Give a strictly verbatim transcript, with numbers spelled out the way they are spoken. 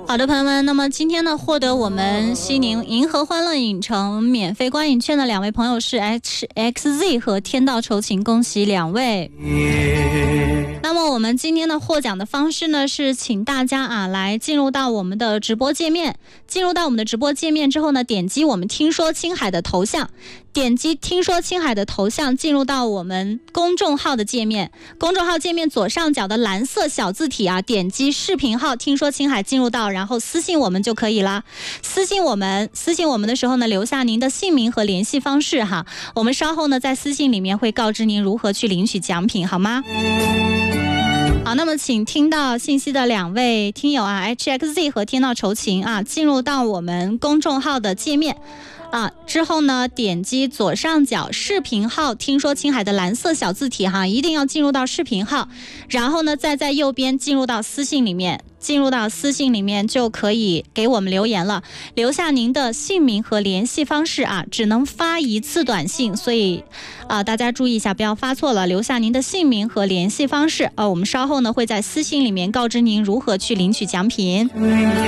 好的，朋友们，那么今天呢，获得我们西宁银河欢乐影城免费观影券的两位朋友是 H X Z 和天道酬勤，恭喜两位。那么我们今天的获奖的方式呢，是请大家啊来进入到我们的直播界面，进入到我们的直播界面之后呢，点击我们听说青海的头像，点击听说青海的头像，进入到我们公众号的界面，公众号界面左上角的蓝色小字体啊，点击视频号听说青海，进入到然后私信我们就可以了。私信我们私信我们的时候呢，留下您的姓名和联系方式哈，我们稍后呢在私信里面会告知您如何去领取奖品，好吗？好，那么请听到信息的两位听友啊 H X Z 和天道酬勤啊，进入到我们公众号的界面啊，之后呢点击左上角视频号听说青海的蓝色小字体哈，一定要进入到视频号，然后呢再在右边进入到私信里面，进入到私信里面就可以给我们留言了，留下您的姓名和联系方式啊，只能发一次短信，所以啊、呃、大家注意一下，不要发错了，留下您的姓名和联系方式，呃，我们稍后呢会在私信里面告知您如何去领取奖品。